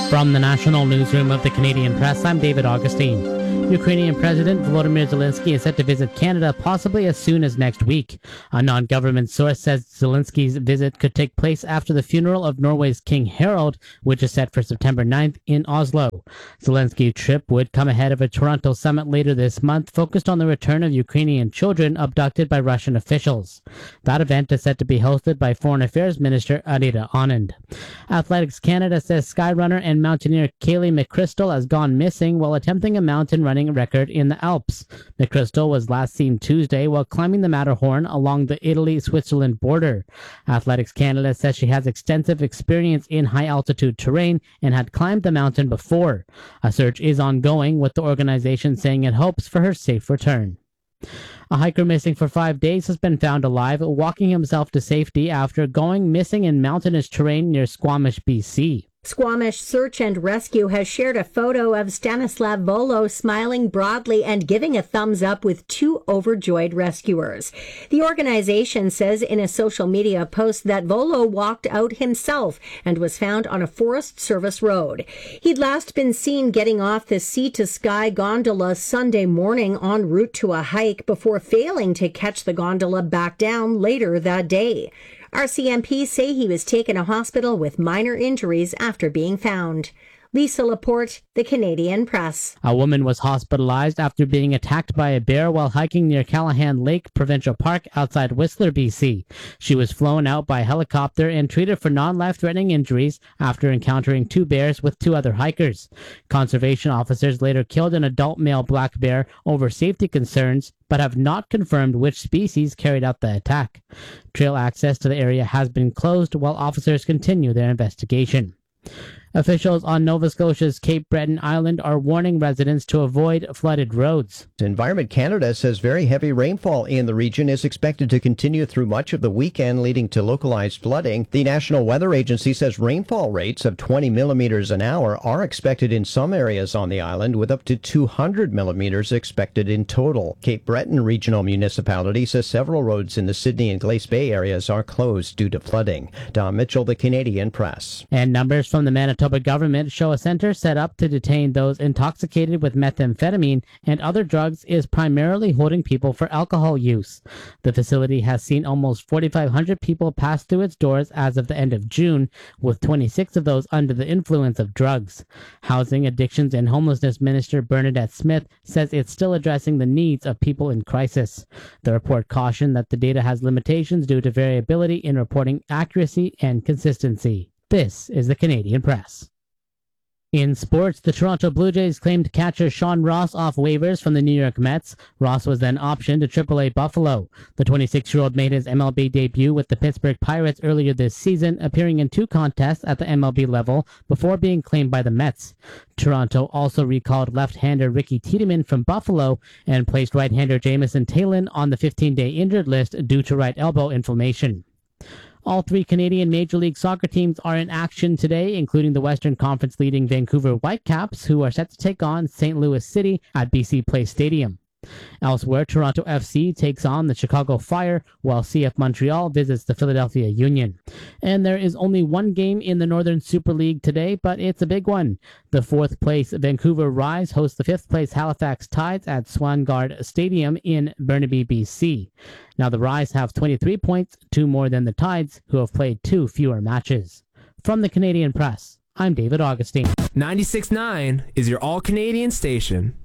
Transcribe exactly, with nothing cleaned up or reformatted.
From the national newsroom of the Canadian Press, I'm David Augustine. Ukrainian President Volodymyr Zelensky is set to visit Canada possibly as soon as next week. A non-government source says Zelensky's visit could take place after the funeral of Norway's King Harald, which is set for September ninth in Oslo. Zelensky's trip would come ahead of a Toronto summit later this month focused on the return of Ukrainian children abducted by Russian officials. That event is set to be hosted by Foreign Affairs Minister Arita Anand. Athletics Canada says skyrunner and mountaineer Kaylee McChrystal has gone missing while attempting a mountain running record in the Alps. McChrystal was last seen Tuesday while climbing the Matterhorn along the Italy-Switzerland border. Athletics Canada says she has extensive experience in high-altitude terrain and had climbed the mountain before. A search is ongoing, with the organization saying it hopes for her safe return. A hiker missing for five days has been found alive, walking himself to safety after going missing in mountainous terrain near Squamish, B C. Squamish Search and Rescue has shared a photo of Stanislav Volo smiling broadly and giving a thumbs up with two overjoyed rescuers. The organization says in a social media post that Volo walked out himself and was found on a Forest Service road. He'd last been seen getting off the Sea to Sky gondola Sunday morning en route to a hike before failing to catch the gondola back down later that day. R C M P say he was taken to hospital with minor injuries after being found. Lisa Laporte, The Canadian Press. A woman was hospitalized after being attacked by a bear while hiking near Callahan Lake Provincial Park outside Whistler, B C. She was flown out by helicopter and treated for non-life-threatening injuries after encountering two bears with two other hikers. Conservation officers later killed an adult male black bear over safety concerns, but have not confirmed which species carried out the attack. Trail access to the area has been closed while officers continue their investigation. Officials on Nova Scotia's Cape Breton Island are warning residents to avoid flooded roads. Environment Canada says very heavy rainfall in the region is expected to continue through much of the weekend, leading to localized flooding. The National Weather Agency says rainfall rates of twenty millimeters an hour are expected in some areas on the island, with up to two hundred millimeters expected in total. Cape Breton Regional Municipality says several roads in the Sydney and Glace Bay areas are closed due to flooding. Don Mitchell, The Canadian Press. And numbers from the Manitoba government show a center set up to detain those intoxicated with methamphetamine and other drugs is primarily holding people for alcohol use. The facility has seen almost forty-five hundred people pass through its doors as of the end of June, with twenty-six of those under the influence of drugs. Housing, Addictions and Homelessness Minister Bernadette Smith says it's still addressing the needs of people in crisis. The report cautioned that the data has limitations due to variability in reporting accuracy and consistency. This is the Canadian Press. In sports, the Toronto Blue Jays claimed catcher Sean Ross off waivers from the New York Mets. Ross was then optioned to triple A Buffalo. The twenty-six-year-old made his M L B debut with the Pittsburgh Pirates earlier this season, appearing in two contests at the M L B level before being claimed by the Mets. Toronto also recalled left-hander Ricky Tiedemann from Buffalo and placed right-hander Jamison Talon on the fifteen-day injured list due to right elbow inflammation. All three Canadian Major League Soccer teams are in action today, including the Western Conference leading Vancouver Whitecaps, who are set to take on Saint Louis City at B C Place Stadium. Elsewhere, Toronto F C takes on the Chicago Fire, while C F Montreal visits the Philadelphia Union. And there is only one game in the Northern Super League today, but it's a big one. The fourth-place Vancouver Rise hosts the fifth-place Halifax Tides at Swangard Stadium in Burnaby, B C. Now the Rise have twenty-three points, two more than the Tides, who have played two fewer matches. From the Canadian Press, I'm David Augustine. ninety-six point nine is your all-Canadian station.